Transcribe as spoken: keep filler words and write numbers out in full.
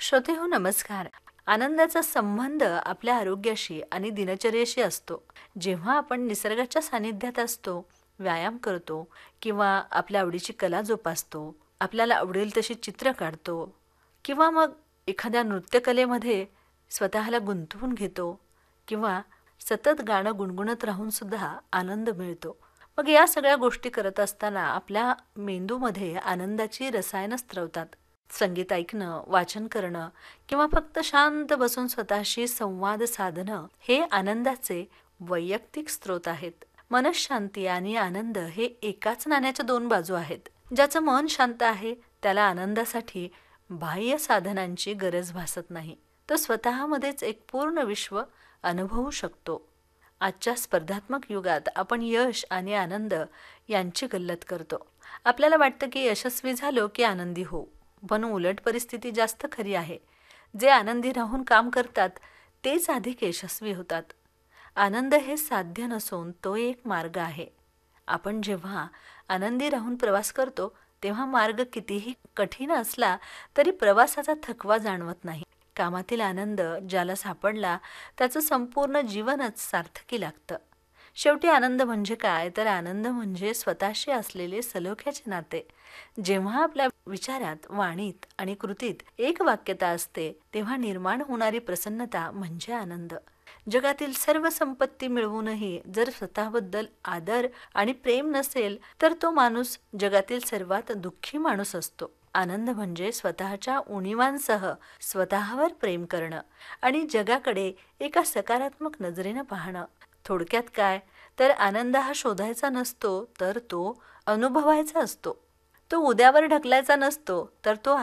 श्रोते हो नमस्कार. आनंदाचा संबंध आपल्या आरोग्याशी आणि दिनचर्येशी असतो. जेव्हा आपण निसर्गाच्या सानिध्यात असतो, व्यायाम करतो किंवा आपल्या आवडीची कला जोपासतो, आपल्याला आवडेल तशी चित्र काढतो किंवा मग एखाद्या नृत्यकलेमध्ये स्वतःला गुंतवून घेतो किंवा सतत गाणं गुणगुणत राहून सुद्धा आनंद मिळतो. मग या सगळ्या गोष्टी करत असताना आपल्या मेंदूमध्ये आनंदाची रसायनं स्त्रवतात. संगीत ऐकणं, वाचन करणं किंवा फक्त शांत बसून स्वतःशी संवाद साधणं हे आनंदाचे वैयक्तिक स्रोत आहेत. मनःशांती आणि आनंद हे एकाच नाण्याच्या दोन बाजू आहेत. ज्याचं मन शांत आहे त्याला आनंदासाठी बाह्य साधनांची गरज भासत नाही. तो स्वतःमध्येच एक पूर्ण विश्व अनुभवू शकतो. आजच्या स्पर्धात्मक युगात आपण यश आणि आनंद यांची गल्लत करतो. आपल्याला वाटतं की यशस्वी झालो की आनंदी होऊ, पण उलट परिस्थिती जास्त खरी आहे. जे आनंदी राहून काम करतात तेच अधिक यशस्वी होतात. आनंद हे साध्य नसून तो एक मार्ग आहे. आपण जेव्हा आनंदी राहून प्रवास करतो तेव्हा मार्ग कितीही कठीण असला तरी प्रवासाचा थकवा जाणवत नाही. कामातील आनंद ज्याला सापडला त्याचं संपूर्ण जीवनच सार्थकी लागतं. शेवटी आनंद म्हणजे काय तर आनंद म्हणजे स्वतःशी असलेले सलोख्याचे नाते. जेव्हा आपल्या विचारात, वाणीत आणि कृतीत एक वाक्यता असते तेव्हा निर्माण होणारी प्रसन्नता म्हणजे आनंद. जगातील सर्व संपत्ती मिळवूनही जर स्वतःबद्दल आदर आणि प्रेम नसेल तर तो माणूस जगातील सर्वात दुःखी माणूस असतो. आनंद म्हणजे स्वतःच्या उणीवांसह स्वतःवर प्रेम करणं आणि जगाकडे एका सकारात्मक नजरेनं पाहणं. थोडक्यात काय तर आनंद हा शोधायचा नसतो तर तो अनुभवायचा असतो. तो उद्यावर ढकलायचा नसतो तर तो